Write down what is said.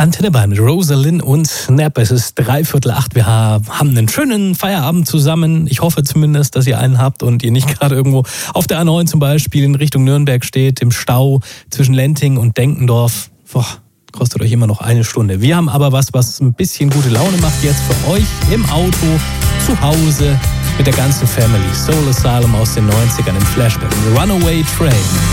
Antenne Bayern mit Rosalind und Snap. Es ist 7:45. Wir haben einen schönen Feierabend zusammen. Ich hoffe zumindest, dass ihr einen habt und ihr nicht gerade irgendwo auf der A9 zum Beispiel in Richtung Nürnberg steht, im Stau zwischen Lenting und Denkendorf. Kostet euch immer noch eine Stunde. Wir haben aber was ein bisschen gute Laune macht jetzt für euch im Auto, zu Hause, mit der ganzen Family. Soul Asylum aus den 90ern im Flashback. Runaway Train.